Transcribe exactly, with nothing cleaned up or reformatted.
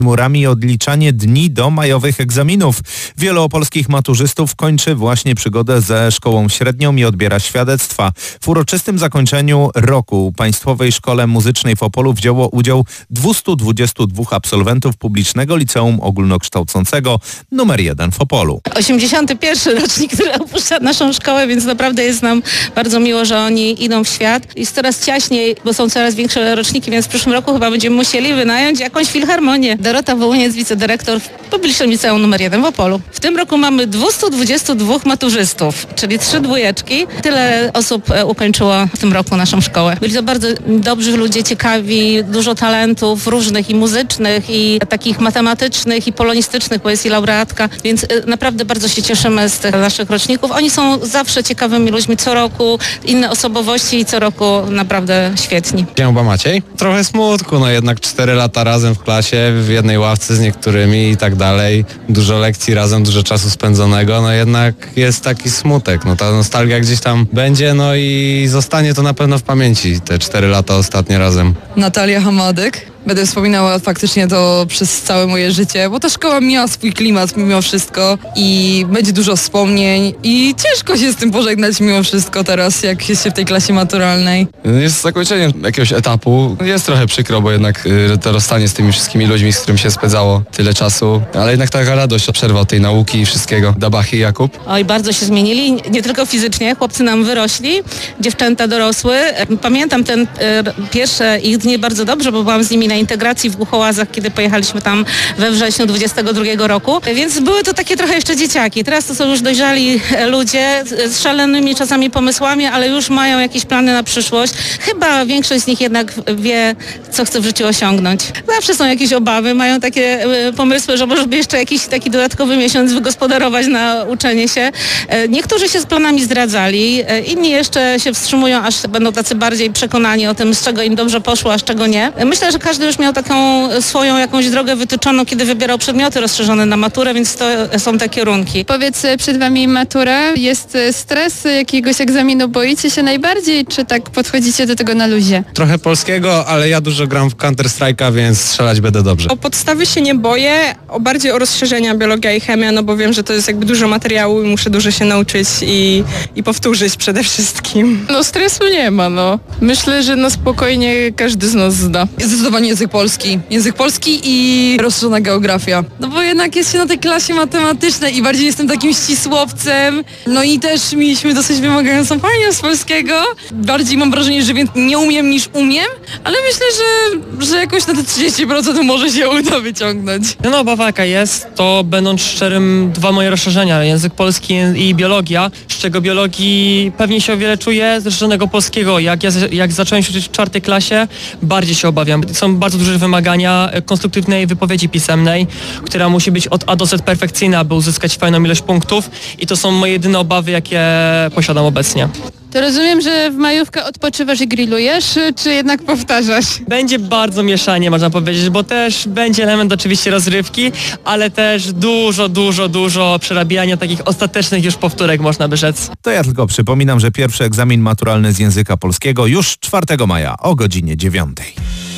murami odliczanie dni do majowych egzaminów. Wielu opolskich maturzystów kończy właśnie przygodę ze szkołą średnią i odbiera świadectwa. W uroczystym zakończeniu roku Państwowej Szkole Muzycznej w Opolu wzięło udział dwieście dwadzieścia dwa absolwentów publicznego liceum ogólnokształcącego numer jeden w Opolu. osiemdziesiąty pierwszy rocznik, który opuszcza naszą szkołę, więc naprawdę jest nam bardzo miło, że oni idą w świat. Jest coraz ciaśniej, bo są coraz większe roczniki, więc w przyszłym roku chyba będziemy musieli wynająć jakąś filharmonię. Dorota Wołyniec, wicedyrektor w publicznym liceum numer jeden w Opolu. W tym roku mamy dwieście dwadzieścia dwa maturzystów, czyli trzy dwójeczki. Tyle osób ukończyło w tym roku naszą szkołę. Byli to bardzo dobrzy ludzie, ciekawi, dużo talentów różnych i muzycznych, i takich matematycznych, i polonistycznych, bo jest i laureatka, więc naprawdę bardzo się cieszymy z tych naszych roczników. Oni są zawsze ciekawymi ludźmi, co roku inne osobowości i co roku naprawdę świetni. Dzień dobry, Maciej. Trochę smutku, no jednak cztery lata razem w klasie, w jednej ławce z niektórymi i tak dalej. Dużo lekcji razem, dużo czasu spędzonego, no jednak jest taki smutek. No ta nostalgia gdzieś tam będzie, no i zostanie to na pewno w pamięci, te cztery lata ostatnie razem. Natalia Hamadek. Będę wspominała faktycznie to przez całe moje życie, bo ta szkoła miała swój klimat mimo wszystko i będzie dużo wspomnień i ciężko się z tym pożegnać mimo wszystko teraz, jak jest się w tej klasie maturalnej. Jest zakończenie jakiegoś etapu. Jest trochę przykro, bo jednak y, to rozstanie z tymi wszystkimi ludźmi, z którymi się spędzało tyle czasu, ale jednak taka radość od przerwy od tej nauki i wszystkiego. Dabachy i Jakub. Oj, bardzo się zmienili, nie tylko fizycznie, chłopcy nam wyrośli, dziewczęta dorosły. Pamiętam ten y, pierwsze ich dni bardzo dobrze, bo byłam z nimi na integracji w Głuchołazach, kiedy pojechaliśmy tam we wrześniu dwudziestego drugiego roku, więc były to takie trochę jeszcze dzieciaki. Teraz to są już dojrzali ludzie z szalonymi czasami pomysłami, ale już mają jakieś plany na przyszłość. Chyba większość z nich jednak wie, co chce w życiu osiągnąć. Zawsze są jakieś obawy, mają takie pomysły, że może by jeszcze jakiś taki dodatkowy miesiąc wygospodarować na uczenie się. Niektórzy się z planami zdradzali, inni jeszcze się wstrzymują, aż będą tacy bardziej przekonani o tym, z czego im dobrze poszło, a z czego nie. Myślę, że każdy już miał taką swoją jakąś drogę wytyczoną, kiedy wybierał przedmioty rozszerzone na maturę, więc to są te kierunki. Powiedz, przed wami matura, jest stres jakiegoś egzaminu, boicie się najbardziej, czy tak podchodzicie do tego na luzie? Trochę polskiego, ale ja dużo gram w Counter Strike'a, więc strzelać będę dobrze. O podstawy się nie boję, o bardziej o rozszerzenia biologia i chemia, no bo wiem, że to jest jakby dużo materiału i muszę dużo się nauczyć i, i powtórzyć przede wszystkim. No stresu nie ma, no. Myślę, że na spokojnie każdy z nas zda. Zdecydowanie język polski. Język polski i rozszerzona geografia. No bo jednak jest się na tej klasie matematycznej i bardziej jestem takim ścisłowcem. No i też mieliśmy dosyć wymagającą panią z polskiego. Bardziej mam wrażenie, że nie umiem niż umiem, ale myślę, że, że jakoś na te trzydzieści procent może się uda wyciągnąć. No, no obawa jaka jest, to będąc szczerym, dwa moje rozszerzenia, język polski i biologia, z czego biologii pewnie się o wiele czuję z rozszerzonego polskiego. Jak, ja, jak zacząłem się uczyć w czwartej klasie, bardziej się obawiam. Są bardzo duże wymagania konstruktywnej wypowiedzi pisemnej, która musi być od A do Z perfekcyjna, aby uzyskać fajną ilość punktów i to są moje jedyne obawy, jakie posiadam obecnie. To rozumiem, że w majówkę odpoczywasz i grillujesz, czy jednak powtarzasz? Będzie bardzo mieszanie, można powiedzieć, bo też będzie element oczywiście rozrywki, ale też dużo, dużo, dużo przerabiania takich ostatecznych już powtórek, można by rzec. To ja tylko przypominam, że pierwszy egzamin maturalny z języka polskiego już czwartego maja o godzinie dziewiątej.